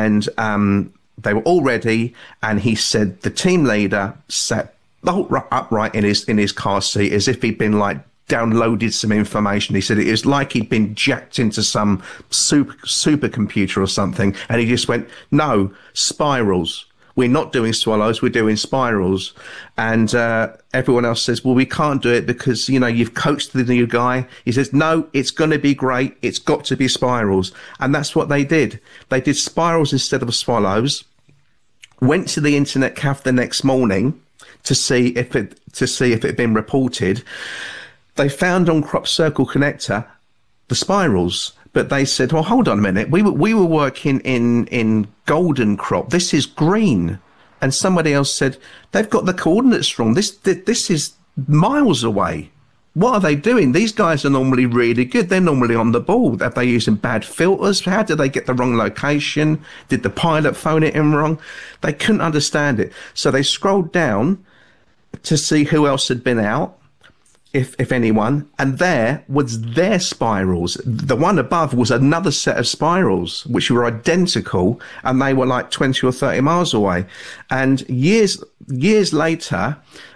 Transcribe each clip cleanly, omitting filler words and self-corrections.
and they were all ready. And he said the team leader sat upright in his car seat as if he'd been like downloaded some information. He said it was like he'd been jacked into some supercomputer or something, and he just went, "No, spirals. We're not doing swallows, we're doing spirals." And everyone else says, "Well, we can't do it because, you've coached the new guy." He says, "No, it's going to be great. It's got to be spirals." And that's what they did. They did spirals instead of swallows, went to the internet cafe the next morning to see if it had been reported. They found on Crop Circle Connector the spirals. But they said, "Well, hold on a minute. We were working in golden crop. This is green." And somebody else said, "They've got the coordinates wrong. This is miles away. What are they doing? These guys are normally really good. They're normally on the ball. Are they using bad filters? How did they get the wrong location? Did the pilot phone it in wrong?" They couldn't understand it. So they scrolled down to see who else had been out, if anyone, and there was their spirals. The one above was another set of spirals which were identical, and they were like 20 or 30 miles away. And years later,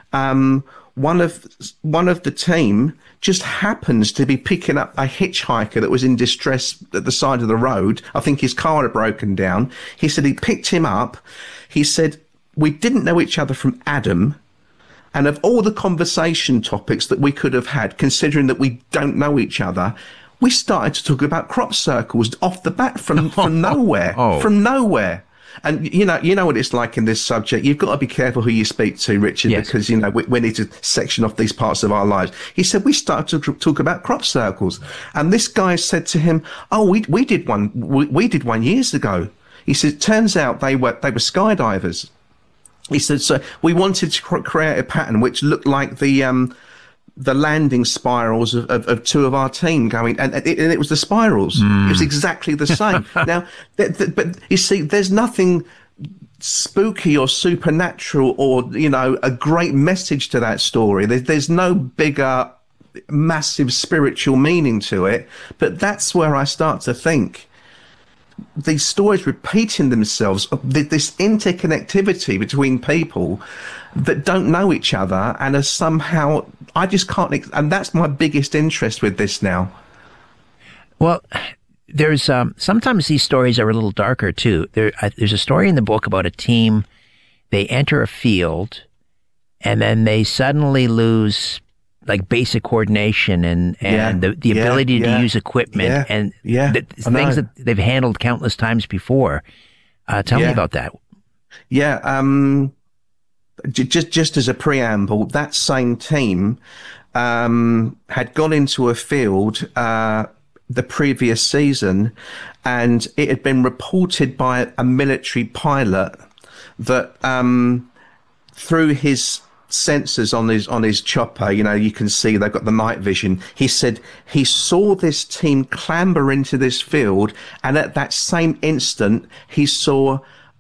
one of the team just happens to be picking up a hitchhiker that was in distress at the side of the road. I think his car had broken down. He said he picked him up. He said, "We didn't know each other from Adam. And of all the conversation topics that we could have had, considering that we don't know each other, we started to talk about crop circles off the bat from nowhere, from nowhere." And you know what it's like in this subject. You've got to be careful who you speak to, Richard, yes, because we need to section off these parts of our lives. He said we started to talk about crop circles, and this guy said to him, "Oh, we did one. We did one years ago." He said, "Turns out they were skydivers." He said, "So we wanted to create a pattern which looked like the landing spirals of two of our team going," and it was the spirals. It was exactly the same. Now, but you see, there's nothing spooky or supernatural or, a great message to that story. There's no bigger, massive spiritual meaning to it. But that's where I start to think, these stories repeating themselves, this interconnectivity between people that don't know each other and are somehow, I just can't, and that's my biggest interest with this now. Well, there's sometimes these stories are a little darker too. There's a story in the book about a team. They enter a field and then they suddenly lose like basic coordination and the ability to use equipment and things that they've handled countless times before. Tell me about that. Yeah. Just as a preamble, that same team had gone into a field the previous season, and it had been reported by a military pilot that through his sensors on his chopper, you can see they've got the night vision. He said he saw this team clamber into this field, and at that same instant he saw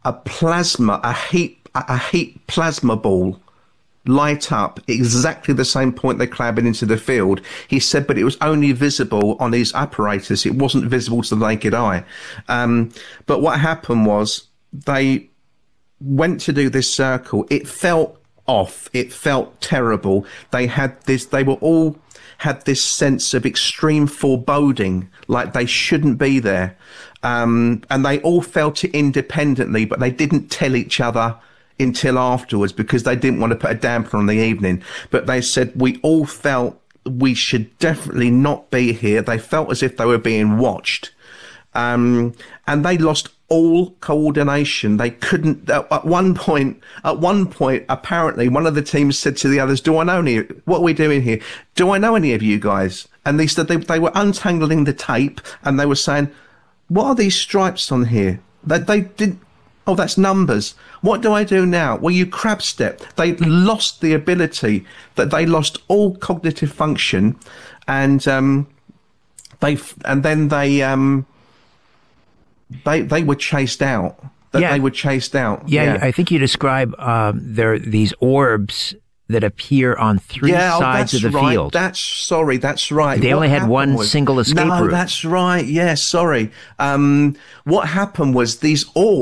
a heat plasma ball light up exactly the same point they clambered into the field. He said, but it was only visible on his apparatus. It wasn't visible to the naked eye. But what happened was they went to do this circle. It felt off. It felt terrible. They all had this sense of extreme foreboding, like they shouldn't be there. And they all felt it independently, but they didn't tell each other until afterwards because they didn't want to put a damper on the evening. But they said, we all felt we should definitely not be here. They felt as if they were being watched. And they lost all coordination. They couldn't, at one point, apparently one of the teams said to the others, what are we doing here? Do I know any of you guys? And they said they were untangling the tape and they were saying, what are these stripes on here? They did, oh, that's numbers. What do I do now? Well, you crab step. They lost the ability, that they lost all cognitive function, and they were chased out. They were chased out. Yeah, I think you describe there these orbs that appear on three sides of the field. That's right. They only had one single escape route. No, that's right. Yeah, sorry. What happened was these orbs